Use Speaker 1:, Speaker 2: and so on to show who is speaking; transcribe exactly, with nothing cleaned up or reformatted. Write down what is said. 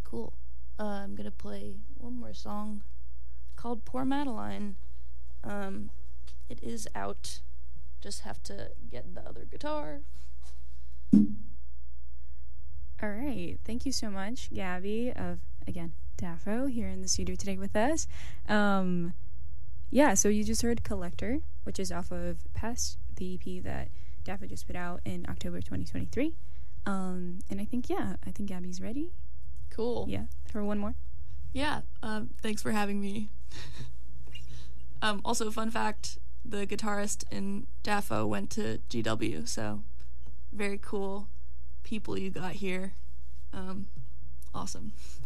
Speaker 1: Cool. Uh, I'm gonna play one more song called Poor Madeline. Um, it is out. Just have to get the other guitar.
Speaker 2: All right. Thank you so much, Gabby, of, again, Daffo, here in the studio today with us. Um, yeah, so you just heard Collector, which is off of Pest, the E P that Daffo just put out in October twenty twenty-three. Um, and I think, yeah, I think Gabby's ready.
Speaker 1: Cool.
Speaker 2: Yeah, for one more.
Speaker 3: Yeah, um, thanks for having me. um, also, fun fact, the guitarist in Daffo went to G W, so very cool people you got here. Um, awesome.